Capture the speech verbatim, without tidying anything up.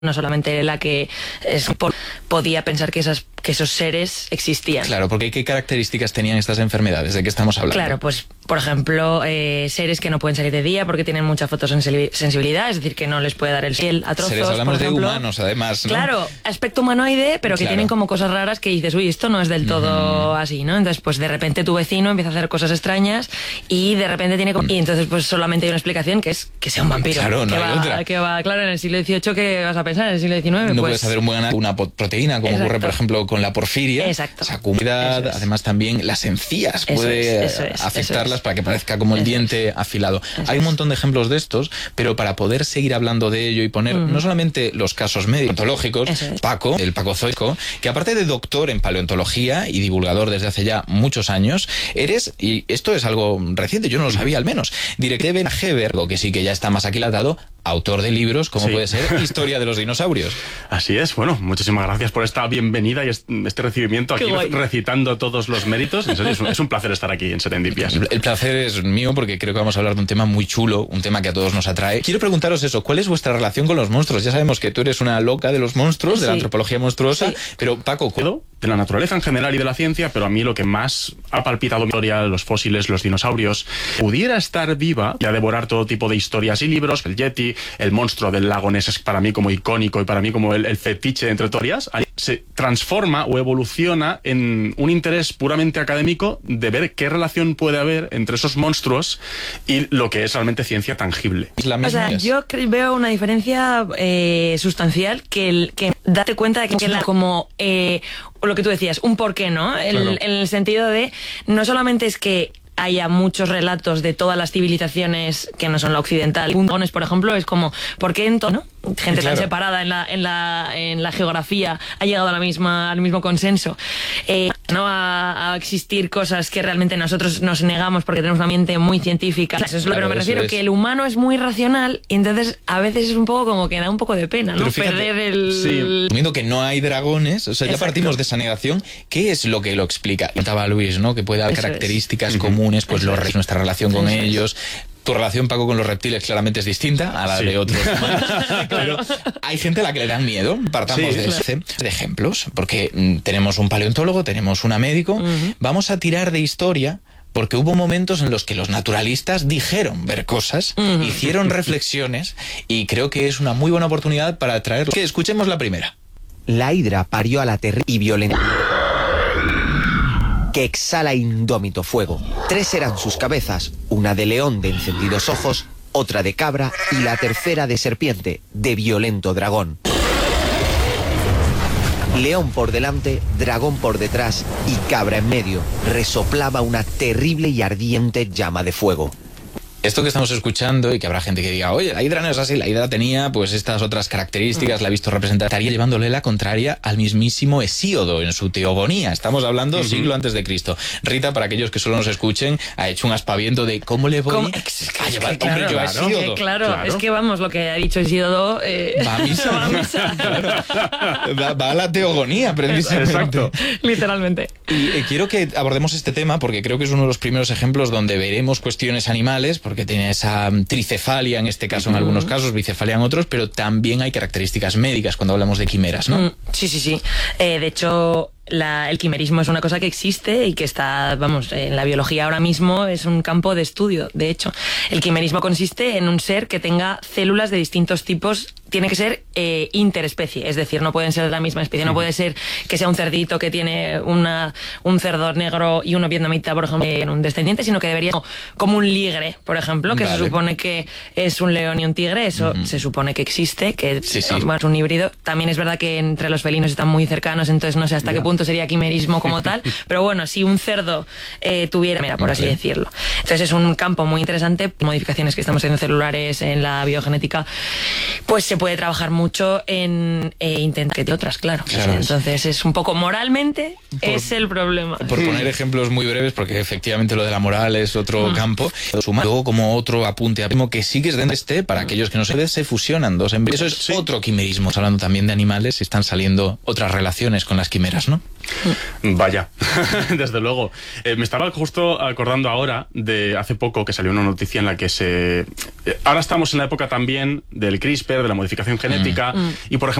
no solamente la que es, podía pensar que esas que esos seres existían. Claro, porque ¿qué características tenían estas enfermedades? ¿De qué estamos hablando? Claro, pues por ejemplo, eh, seres que no pueden salir de día porque tienen mucha fotosensibilidad, es decir, que no les puede dar el sol a trozos. Seres, hablamos por ejemplo. de humanos, además, ¿no? Claro, aspecto humanoide, pero que claro. tienen como cosas raras que dices, uy, esto no es del todo mm. así, ¿no? Entonces, pues de repente tu vecino empieza a hacer cosas extrañas y de repente tiene... Y entonces, pues solamente hay una explicación que es que sea un vampiro. Claro, no que hay va, otra. Que va, claro, en el siglo dieciocho, ¿qué vas a pensar? En el siglo diecinueve, no pues... puedes hacer un buen, una proteína, como Exacto. ocurre, por ejemplo, con la porfiria. Exacto. Esa comunidad, es. Además también las encías eso puede es, eso es, afectarlas eso para que parezca como el eso diente es. afilado. Eso Hay un montón de ejemplos de estos, pero para poder seguir hablando de ello y poner uh-huh. no solamente los casos médicos, ontológicos, es. Paco, el Paco Zoico, que aparte de doctor en paleontología y divulgador desde hace ya muchos años, eres, y esto es algo reciente, yo no lo sabía al menos, directivo de Heber, que sí que ya está más aquilatado, autor de libros como sí. puede ser Historia de los dinosaurios. Así es, bueno, muchísimas gracias por esta bienvenida y este recibimiento aquí recitando todos los méritos. En serio, es un, es un placer estar aquí en Serendipias. El, el placer es mío porque creo que vamos a hablar de un tema muy chulo, un tema que a todos nos atrae. Quiero preguntaros eso, ¿cuál es vuestra relación con los monstruos? Ya sabemos que tú eres una loca de los monstruos, sí. de la antropología monstruosa, sí. pero Paco... ¿Puedo? De la naturaleza en general y de la ciencia, pero a mí lo que más ha palpitado mi historia, los fósiles, los dinosaurios, pudiera estar viva y a devorar todo tipo de historias y libros, el Yeti, el monstruo del lago Ness es para mí como icónico y para mí como el, el fetiche entre teorías, se transforma o evoluciona en un interés puramente académico de ver qué relación puede haber entre esos monstruos y lo que es realmente ciencia tangible. La o sea, es. yo veo una diferencia eh, sustancial que, el, que date cuenta de que, que la, como... Eh, lo que tú decías, un por qué, ¿no? El, claro. En el sentido de, no solamente es que haya muchos relatos de todas las civilizaciones que no son la occidental. Puntones, por ejemplo, es como, ¿por qué entonces, ¿no? Gente claro. tan separada en la, en la, en la geografía ha llegado a la misma, al mismo consenso? Eh, no a, a existir cosas que realmente nosotros nos negamos porque tenemos una mente muy científica. Eso es lo claro, que me refiero, es. que el humano es muy racional y entonces a veces es un poco como que da un poco de pena, ¿no? Fíjate, perder el... Sí. Asumiendo que no hay dragones, o sea, ya Exacto. partimos de esa negación. ¿Qué es lo que lo explica? Contaba Luis, ¿no? Que puede haber Eso características es. comunes, pues los, es. nuestra relación con Eso ellos. Tu relación, Paco, con los reptiles claramente es distinta a la sí. de otros humanos. Pero hay gente a la que le dan miedo. Partamos sí, de, claro. ese, de ejemplos, porque mm, tenemos un paleontólogo, tenemos una médico. Uh-huh. Vamos a tirar de historia, porque hubo momentos en los que los naturalistas dijeron ver cosas, uh-huh. hicieron reflexiones, y creo que es una muy buena oportunidad para traerlo. Que escuchemos la primera. La hidra parió a la terrible y violenta que exhala indómito fuego. Tres eran sus cabezas, una de león de encendidos ojos, otra de cabra y la tercera de serpiente, de violento dragón. León por delante, dragón por detrás y cabra en medio, resoplaba una terrible y ardiente llama de fuego. Esto que estamos escuchando, y que habrá gente que diga, oye, la hidra no es así, la hidra tenía pues estas otras características, la he visto representar, estaría llevándole la contraria al mismísimo Hesíodo en su teogonía. Estamos hablando uh-huh. siglo antes de Cristo. Rita, para aquellos que solo nos escuchen, ha hecho un aspaviento de cómo le voy ¿Cómo? a llevar claro, hombre, yo a claro, Hesíodo. que claro, claro, es que vamos, lo que ha dicho Hesíodo eh, va a misa. va a misa. Claro. va, va a la teogonía, precisamente. Exacto. Literalmente. Y eh, quiero que abordemos este tema porque creo que es uno de los primeros ejemplos donde veremos cuestiones animales, porque tiene esa tricefalia en este caso, en algunos casos, bicefalia en otros, pero también hay características médicas cuando hablamos de quimeras, ¿no? Mm, sí, sí, sí. Eh, de hecho, la, el quimerismo es una cosa que existe y que está, vamos, en la biología ahora mismo es un campo de estudio. De hecho, el quimerismo consiste en un ser que tenga células de distintos tipos. Tiene que ser eh, interespecie, es decir, no pueden ser de la misma especie. No puede ser que sea un cerdito que tiene una, un cerdo negro y uno vietnamita, por ejemplo, en un descendiente, sino que debería ser como un ligre, por ejemplo, que vale. se supone que es un león y un tigre. Eso uh-huh. se supone que existe, que sí, sí. es un híbrido. También es verdad que entre los felinos están muy cercanos, entonces no sé hasta yeah. qué punto sería quimerismo como tal. Pero bueno, si un cerdo eh, tuviera, mira, por okay. así decirlo. Entonces es un campo muy interesante, modificaciones que estamos haciendo celulares en la biogenética, pues se puede trabajar mucho en eh, intentar que de otras, claro. claro. Entonces es un poco moralmente por, es el problema. Por poner ejemplos muy breves, porque efectivamente lo de la moral es otro mm. campo. Luego, como otro apunte, que sigues dentro de este, para aquellos que no se se fusionan dos embriones. Eso es sí. otro quimerismo. Hablando también de animales, están saliendo otras relaciones con las quimeras, ¿no? Vaya, desde luego. Eh, me estaba justo acordando ahora de hace poco que salió una noticia en la que se... Eh, ahora estamos en la época también del CRISPR, de la modificación genética, mm. y por ejemplo